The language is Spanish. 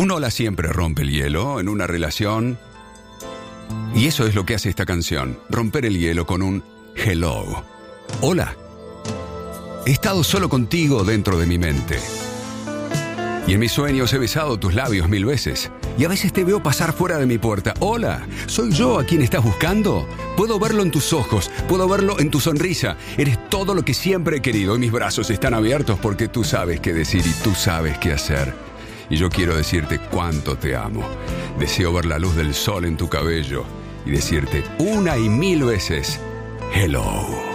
Un hola siempre rompe el hielo en una relación. Y eso es lo que hace esta canción, romper el hielo con un hello. Hola. He estado solo contigo dentro de mi mente. Y en mis sueños he besado tus labios 1000 veces. Y a veces te veo pasar fuera de mi puerta. Hola, ¿soy yo a quien estás buscando? Puedo verlo en tus ojos, puedo verlo en tu sonrisa. Eres todo lo que siempre he querido y mis brazos están abiertos porque tú sabes qué decir y tú sabes qué hacer. Y yo quiero decirte cuánto te amo. Deseo ver la luz del sol en tu cabello y decirte 1 y 1000 veces hello.